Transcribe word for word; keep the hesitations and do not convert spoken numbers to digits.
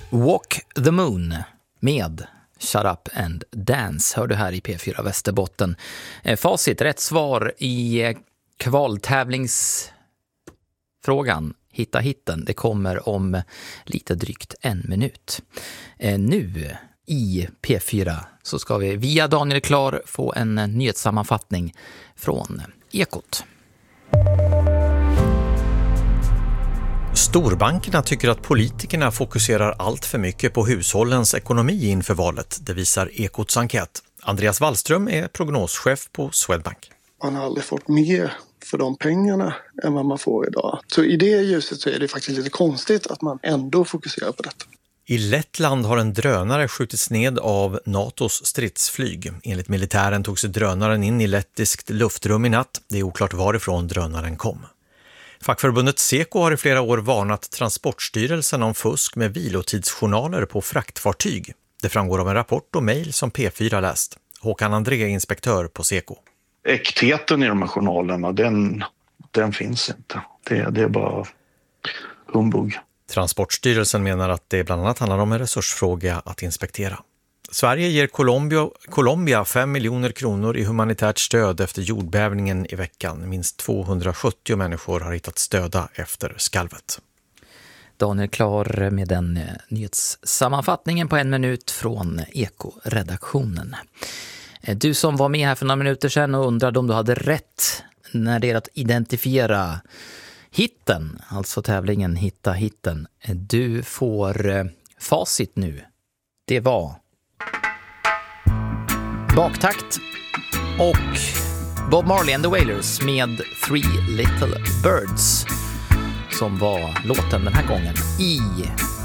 Walk the Moon med Shut Up and Dance hör du här i P fyra Västerbotten. Facit, rätt svar i kvaltävlingsfrågan. Hitta hitten, det kommer om lite drygt en minut. Nu i P fyra så ska vi via Daniel Klar få en nyhetssammanfattning från Ekot. Storbankerna tycker att politikerna fokuserar allt för mycket på hushållens ekonomi inför valet. Det visar Ekots enkät. Andreas Wallström är prognoschef på Swedbank. Man har aldrig fått mer för de pengarna än vad man får idag. Så i det ljuset så är det faktiskt lite konstigt att man ändå fokuserar på detta. I Lettland har en drönare skjutits ned av NATOs stridsflyg. Enligt militären tog sig drönaren in i lettiskt luftrum i natt. Det är oklart varifrån drönaren kom. Fackförbundet Seko har i flera år varnat Transportstyrelsen om fusk med vilotidsjournaler på fraktfartyg. Det framgår av en rapport och mejl som P fyra läst. Håkan André är inspektör på Seko. Äktheten i de här journalerna, den, den finns inte. Det, det är bara humbug. Transportstyrelsen menar att det bland annat handlar om en resursfråga att inspektera. Sverige ger Colombia, Colombia fem miljoner kronor i humanitärt stöd efter jordbävningen i veckan. Minst tvåhundrasjuttio människor har hittat stöda efter skalvet. Daniel Klar med den nyhetssammanfattningen på en minut från Eko-redaktionen. Du som var med här för några minuter sedan och undrade om du hade rätt när det är att identifiera hitten, alltså tävlingen Hitta hitten. Du får facit nu. Det var baktakt och Bob Marley and the Wailers med Three Little Birds som var låten den här gången i